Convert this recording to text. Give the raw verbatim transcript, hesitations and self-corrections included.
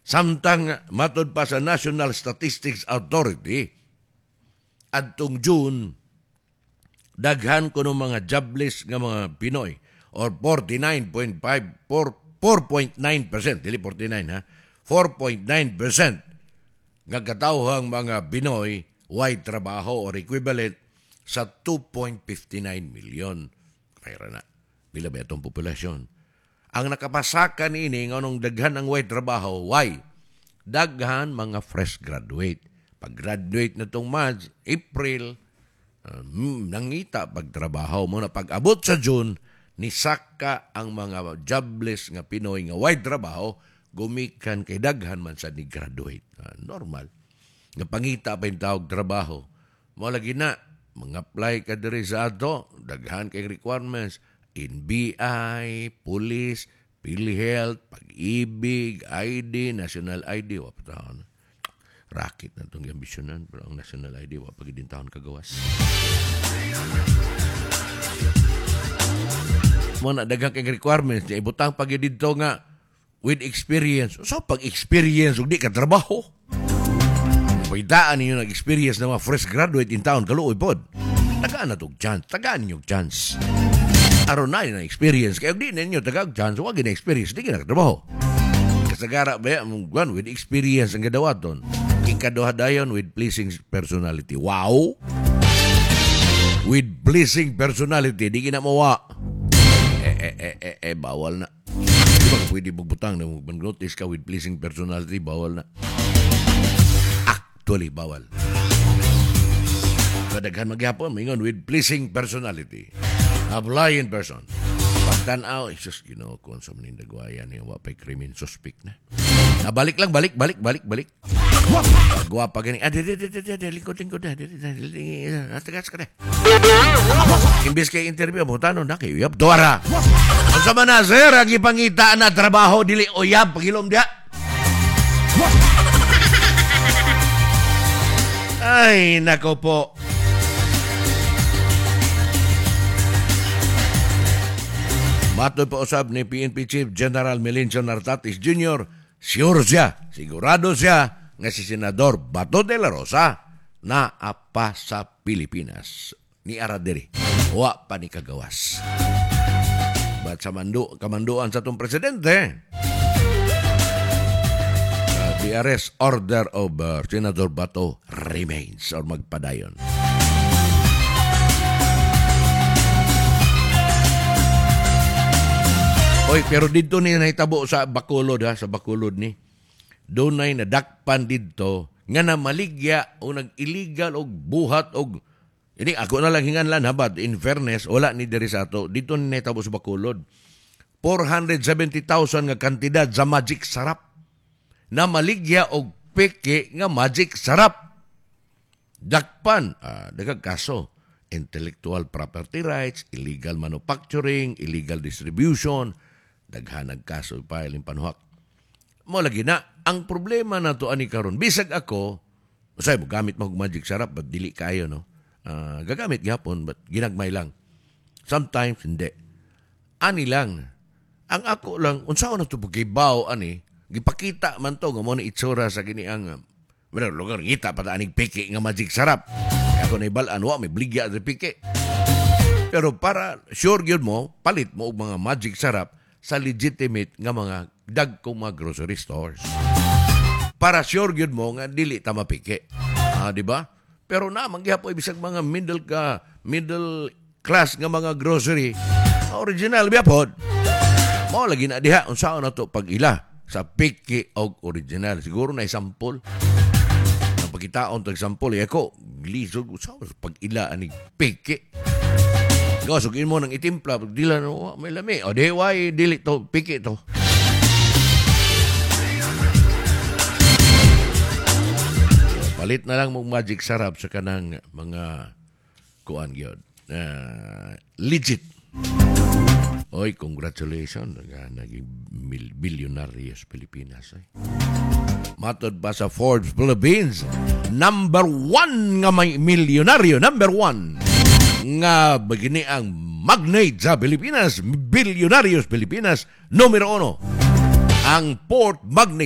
Samtang matod pa sa National Statistics Authority, adtong June, daghan ko ng mga jobless nga mga Pinoy or forty-nine point five, four point nine percent, dili forty-nine ha, four point nine percent nga katawhang mga Pinoy way trabaho or equivalent sa two point five nine million. Kaya na, bila ba itong populasyon? Ang nakapasakan ini nganong daghan ang way trabaho, why? Daghan mga fresh graduate. Pag-graduate na itong March, April, um, nangita pagtrabaho mo na pag-abot sa June, nisaka ang mga jobless nga Pinoy nga way trabaho, gumikan kay daghan man sa ni-graduate. Uh, normal. Nga pangita pa yung tawag trabaho. Mo lagi na, mag-apply ka diri sa ato, daghan kay requirements, in B I, Police, PhilHealth, Pag-ibig, I D, National I D, wapatahon. Racket na itong ambisyonan, pero ang National I D, wapagidin taon kagawas. Mo na daghang kay requirements, niya ibutang pagidin to nga, with experience. So, pag-experience, di ka trabaho. Pagdaan ninyo nag-experience na mga fresh graduate in town, kaluoy pod. Tagaan na itong chance. Tagaan ninyo chance. Aron na yun ang experience. Kaya di ninyo tagag chance, huwag na experience, di ka nakatrabaho. Kasagara ba yan, with experience ang gadawa doon. Ikaduhadayon with pleasing personality. Wow! With pleasing personality, di kinamawa. Eh, eh, eh, eh, eh, bawal na. Di ba pwede magbutang na mag-notice ka with pleasing personality, bawal na. Actually, bawal. Kadaghan maghapon, mingon with pleasing personality. Apply in person. Pagtanaw, just, you know, kung sa manindagwayan yung wapay krimen suspect na. Ah, balik lang, balik, balik, balik, balik. Gwapa gani. Ah, dito, dito, dito, lingkod, lingkod na. Dito, dito, dito, atagas ka na. Imbis kay interview, butano na kayo, uyab, dora. Kung sa manazer, ang ipangitaan na trabaho, dili, uyab, pagilom dia. Ay, nako po. Matoy pa usab ni P N P Chief General Melencio Nartatis Junior, sure siya, sigurado siya nga si Senador Bato de la Rosa na apa sa Pilipinas. Ni Aradiri, wa pa ni kagawas. Ba't sa mando, kamanduan sa itong presidente, uh, the arrest order of uh, Senador Bato remains or magpadayon. Oy, pero dito ni nahitabo sa Bacolod ha, sa Bacolod ni. Doon na nadakpan dito nga na maligya o nag-illegal o buhat o ini ako na lang hinganlan ha, but in fairness, wala ni diri sa ato. Dito ni nahitabo sa Bacolod. four hundred seventy thousand nga kantidad sa magic sarap. Na maligya o peke nga magic sarap. Dakpan, ah, daghang kaso. Intellectual property rights, illegal manufacturing, illegal distribution, daghanag kaso ipahiling panuhak. Mo lagi na, ang problema na to ani karon, bisag ako, usay mo gamit mo magic sarap, but dili kayo, no? Uh, gagamit gihapon, but ginagmay lang. Sometimes, hindi. Ani lang. Ang ako lang, unsaon na ito pagibaw, ani, gipakita man to, nga mo na itsura sa gini ang, uh, lugar, ngita pa taanig piki nga magic sarap. Kaya ako na ibalaan, wa, may bligya sa piki. Pero para sure yun mo, palit mo og mga magic sarap sa legitimate nga mga dagkong mga grocery stores. Para sure yun mo nga dili ta mapiki. Ah, di ba? Pero na manggihapoy bisag mga middle ka, middle class nga mga grocery, original biapod. Mao lagi na diha unsaon na to pag ila sa piki og original. Siguro na sample. Ang pagkitaon tag sample ako, lisod usaw pag ila ani piki. Go, sugin mo ng itimpla, dila no, may lami. O, di, why, dili to, piki to. Palit na lang mong magic sarap sa kanang mga kuan gyud. Uh, legit. Oy, congratulations. Naging bilyonaryo sa Pilipinas. Eh. Matod pa sa Forbes Philippines, number one nga may milyonaryo, number one. Nga begini ang magnate sa Pilipinas, bilyonaryos Pilipinas, numero uno, ang port magnate